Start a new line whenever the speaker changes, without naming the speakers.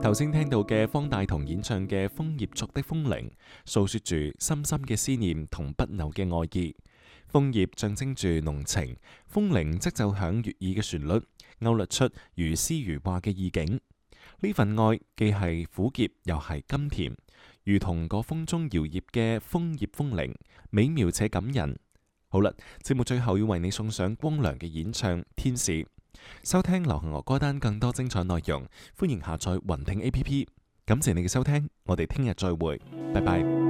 頭先聽到嘅方大同演唱嘅《楓葉作的風鈴》，訴說住深深嘅思念同不朽嘅愛意。楓葉象徵住濃情，風鈴則奏響悅耳嘅旋律，勾勒出如詩如畫嘅意境。呢份愛既係苦澀又係甘甜，如同嗰風中搖曳嘅楓葉風鈴，美妙且感人。好啦，節目最後要為你送上光良嘅演唱《天使》。收聽流行樂歌單更多精彩內容，歡迎下載雲聽 APP。感謝你嘅收聽，我哋聽日再會，拜拜。